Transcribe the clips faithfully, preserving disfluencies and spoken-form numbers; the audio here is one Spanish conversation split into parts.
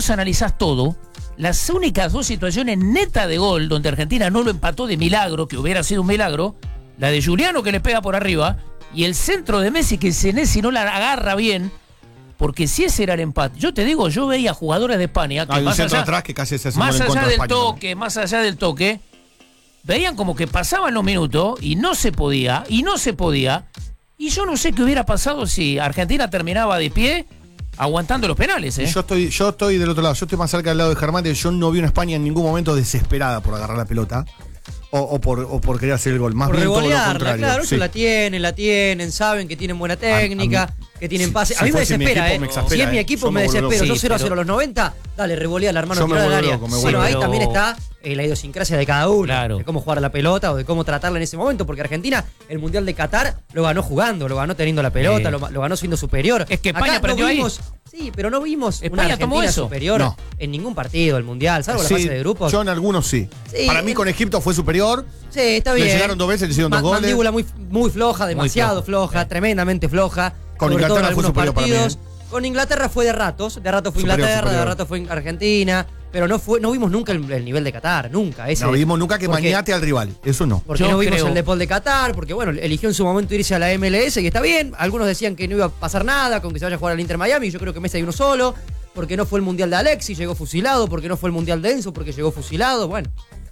vos analizás todo, las únicas dos situaciones netas de gol donde Argentina no lo empató de milagro, que hubiera sido un milagro, la de Juliano que le pega por arriba y el centro de Messi que Senesi no la agarra bien, porque si ese era el empate. Yo te digo, yo veía jugadores de España que Hay un más centro allá, atrás que casi se hace más en allá contra de del España toque, también. más allá del toque, veían como que pasaban los minutos y no se podía, y no se podía, y yo no sé qué hubiera pasado si Argentina terminaba de pie aguantando los penales, ¿eh? Yo estoy, yo estoy del otro lado, yo estoy más cerca del lado de Germán, yo no vi una España en ningún momento desesperada por agarrar la pelota o, o, por, o por querer hacer el gol, más por bien todo lo revolearla, contrario. claro, Sí. ellos la tienen, la tienen, saben que tienen buena técnica, A- a mí- que tienen si- pase. si a mí me fuese mi desespera, equipo, ¿eh? me exaspera, Si es mi ¿eh? equipo, Yo me me vuelvo desespero. loco. Yo cero a Sí, cero a los noventa, dale, revolea la hermano Yo me del vuelvo área. loco, me Bueno, vuelvo ahí loco. también está eh, la idiosincrasia de cada uno, Claro. de cómo jugar a la pelota o de cómo tratarla en ese momento, porque Argentina, el Mundial de Qatar, lo ganó jugando, lo ganó teniendo la pelota, Sí. lo, lo ganó siendo superior. Es que España Acá aprendió no ahí. vimos, sí, pero no vimos una España tomó Argentina eso. superior No. en ningún partido del Mundial, salvo la Sí, fase de grupos. yo en algunos sí. Sí, Para mí en- con Egipto fue superior. Sí, está Le bien. llegaron dos veces, le hicieron dos Ma- goles. Mandíbula muy, muy floja, demasiado floja. floja, tremendamente floja. Con sobre todo en Inglaterra fue algunos superior para mí, partidos. ¿eh? Con Inglaterra fue de ratos, de ratos fue Superior, Inglaterra, superior. de ratos fue Argentina, pero no fue, no vimos nunca el, el nivel de Qatar, nunca. Ese, No vimos nunca que porque- maniate al rival, eso no. Porque Yo no vimos creo- el de Paul de Qatar, porque bueno, eligió en su momento irse a la M L S y está bien. Algunos decían que no iba a pasar nada con que se vaya a jugar al Inter Miami, yo creo que Messi hay uno solo, porque no fue el Mundial de Alexis, llegó fusilado, porque no fue el Mundial de Enzo, porque llegó fusilado, bueno.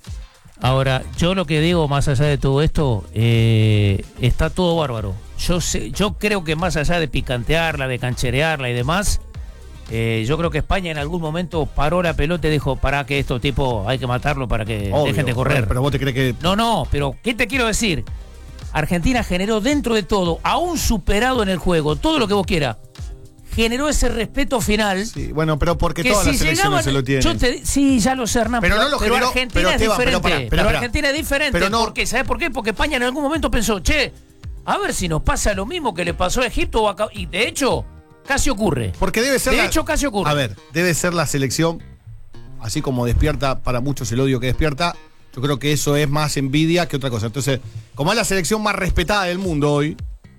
Ahora, yo lo que digo más allá de todo esto, eh, está todo bárbaro. Yo sé, yo creo que más allá de picantearla, de cancherearla y demás, eh, yo creo que España en algún momento paró la pelota y dijo, para que estos tipos hay que matarlo para que Obvio, dejen de correr. Pero vos te crees que. No, no, pero ¿qué te quiero decir? Argentina generó dentro de todo, aún superado en el juego, todo lo que vos quieras, generó ese respeto final. Sí, bueno, pero porque Que todas si las selecciones llegaban, se lo tienen. yo te- sí, ya lo sé, Hernán, Pero pero, no lo pero generó- Argentina pero, es Esteban, pero diferente. pará, Pero, espera, espera. Argentina es diferente. Pero no- porque, ¿sabes por qué? Porque España en algún momento pensó, che, a ver si nos pasa lo mismo que le pasó a Egipto. O a Ca- y de hecho, casi ocurre. Porque debe ser. De la- hecho, casi ocurre. A ver, debe ser la selección, así como despierta para muchos el odio que despierta. Yo creo que eso es más envidia que otra cosa. Entonces, como es la selección más respetada del mundo hoy,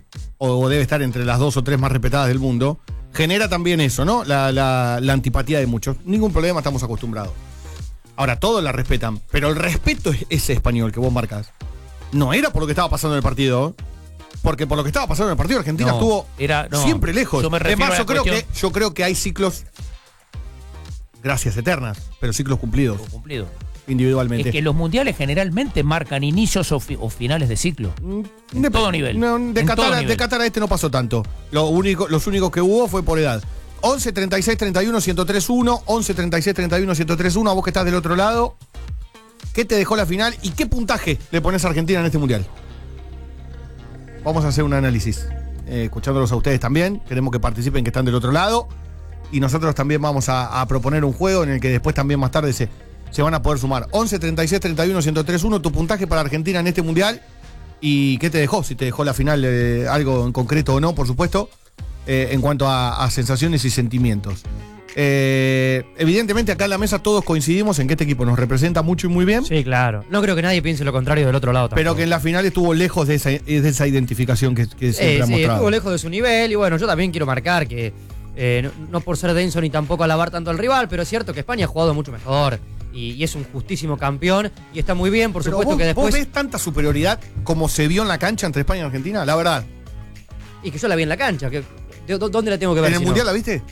o debe estar entre las dos o tres más respetadas del mundo, genera también eso, ¿no? La, la- la antipatía de muchos. Ningún problema, estamos acostumbrados. Ahora, todos la respetan, pero el respeto es ese español que vos marcas. No era por lo que estaba pasando en el partido, ¿eh? Porque por lo que estaba pasando en el partido, Argentina No, estuvo era- no. siempre lejos. Yo me Es refiero más, a la yo creo, que, cuestión- yo creo que hay ciclos, gracias eternas, pero ciclos cumplidos Cumplido. individualmente. Es que los mundiales generalmente marcan inicios o, fi- o finales de ciclo. Mm, En de- todo nivel. No, de, En Qatar, todo a- de nivel. Qatar a este no pasó tanto. Lo único, los únicos que hubo fue por edad. once, treinta y seis, treinta y uno, ciento tres uno. once, treinta y seis, treinta y uno, ciento tres uno. A vos que estás del otro lado, ¿qué te dejó la final y qué puntaje le pones a Argentina en este mundial? Vamos a hacer un análisis. Eh, escuchándolos a ustedes también. Queremos que participen, que están del otro lado. Y nosotros también vamos a, a proponer un juego en el que después también más tarde se, se van a poder sumar. once, treinta y seis, treinta y uno, ciento tres uno. Tu puntaje para Argentina en este mundial. ¿Y qué te dejó? Si te dejó la final eh, algo en concreto o no, por supuesto. Eh, en cuanto a, a sensaciones y sentimientos. Eh, evidentemente acá en la mesa todos coincidimos en que este equipo nos representa mucho y muy bien. Sí, claro. No creo que nadie piense lo contrario del otro lado tampoco. Pero que en la final estuvo lejos de esa, de esa identificación que, que siempre Eh, ha sí, mostrado. estuvo lejos de su nivel y bueno, yo también quiero marcar que eh, no, no por ser denso ni tampoco alabar tanto al rival, pero es cierto que España ha jugado mucho mejor y, y es un justísimo campeón y está muy bien, por Pero supuesto vos, que después... ¿Vos ves tanta superioridad como se vio en la cancha entre España y Argentina? La verdad. Y que yo la vi en la cancha, que, de- ¿dónde la tengo que ver? ¿En el si no? Mundial la viste?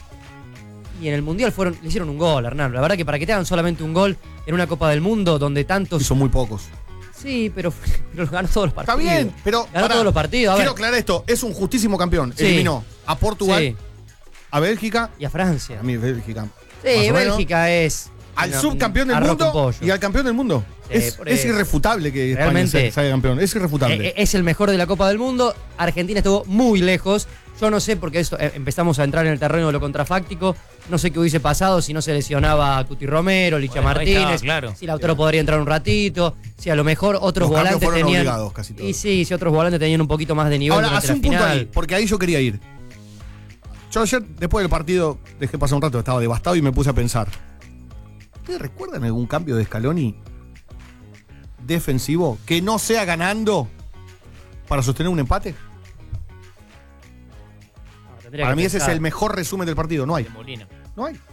Y en el Mundial fueron, le hicieron un gol, Hernán. La verdad que para que te hagan solamente un gol en una Copa del Mundo donde tantos... Y son muy pocos. Sí, pero, pero ganó todos los Está partidos. bien, pero... Ganó pará, todos los partidos, a quiero ver. aclarar esto. Es un justísimo campeón. Sí. Eliminó a Portugal, Sí, a Bélgica... y a Francia. A mí Bélgica. más Sí, o menos, Bélgica es... al una- subcampeón del arroz con mundo pollo. y al campeón del mundo. Sí, es, por es eso. irrefutable que España Realmente. se- salga campeón. Es irrefutable. Eh, Es el mejor de la Copa del Mundo. Argentina estuvo muy lejos. Yo no sé, porque esto, eh, empezamos a entrar en el terreno de lo contrafáctico. No sé qué hubiese pasado si no se lesionaba a Cuti Romero, Licha Bueno, ahí Martínez. está, claro. Si Lautaro podría entrar un ratito. Si a lo mejor otros Los cambios volantes fueron tenían. obligados, casi todos. Y sí, si otros volantes tenían un poquito más de nivel Ahora, durante hace la un punto final. ahí, porque ahí yo quería ir. Yo ayer, después del partido, dejé pasar un rato, estaba devastado y me puse a pensar. ¿Ustedes recuerdan algún cambio de Scaloni defensivo que no sea ganando para sostener un empate? No, tendría Para que mí ese es pensar. el mejor resumen del partido. No hay. De Molina. No hay.